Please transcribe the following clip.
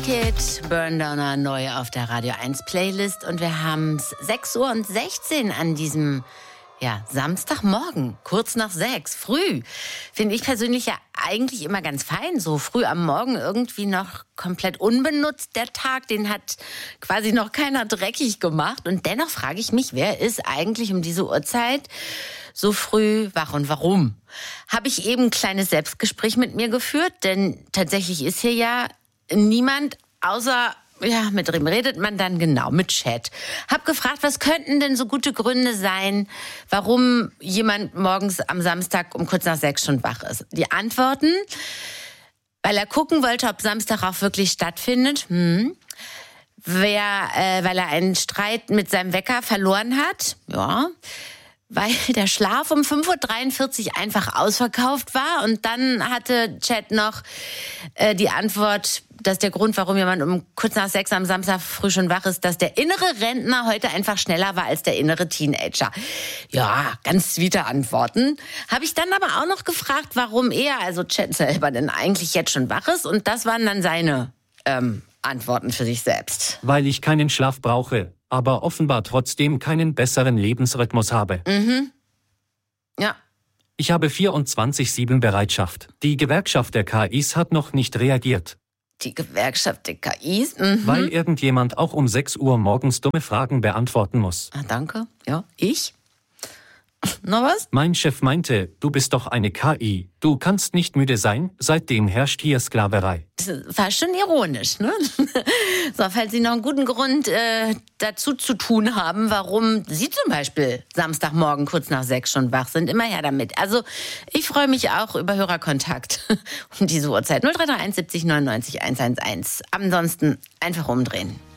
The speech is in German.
Kid, Burndown neu auf der Radio 1 Playlist und wir haben es 6:16 Uhr an diesem Samstagmorgen, kurz nach 6, früh. Finde ich persönlich ja eigentlich immer ganz fein, so früh am Morgen irgendwie noch komplett unbenutzt. Der Tag, den hat quasi noch keiner dreckig gemacht. Und dennoch frage ich mich, wer ist eigentlich um diese Uhrzeit so früh wach und warum? Habe ich eben ein kleines Selbstgespräch mit mir geführt, denn tatsächlich ist hier ja niemand außer... Ja, mit wem redet man dann genau? Mit Chat. Hab gefragt, was könnten denn so gute Gründe sein, warum jemand morgens am Samstag um kurz nach 6 schon wach ist? Die Antworten, weil er gucken wollte, ob Samstag auch wirklich stattfindet. Weil er einen Streit mit seinem Wecker verloren hat. Ja. Weil der Schlaf um 5:43 Uhr einfach ausverkauft war. Und dann hatte Chat noch die Antwort, dass der Grund, warum jemand um kurz nach 6 am Samstag früh schon wach ist, dass der innere Rentner heute einfach schneller war als der innere Teenager. Ja, ganz sweete Antworten. Habe ich dann aber auch noch gefragt, warum er, also Chat selber, denn eigentlich jetzt schon wach ist. Und das waren dann seine Antworten für sich selbst. Weil ich keinen Schlaf brauche, aber offenbar trotzdem keinen besseren Lebensrhythmus habe. Ja. Ich habe 24/7 Bereitschaft. Die Gewerkschaft der KIs hat noch nicht reagiert. Die Gewerkschaft der KIs? Weil irgendjemand auch um 6 Uhr morgens dumme Fragen beantworten muss. Ah, danke. Ja, ich? Noch was? Mein Chef meinte, du bist doch eine KI. Du kannst nicht müde sein, seitdem herrscht hier Sklaverei. Das war schon ironisch, ne? So, falls Sie noch einen guten Grund dazu zu tun haben, warum Sie zum Beispiel Samstagmorgen kurz nach 6 schon wach sind, immer her damit. Also, ich freue mich auch über Hörerkontakt um diese Uhrzeit. 0331 70 99 111. Ansonsten einfach umdrehen.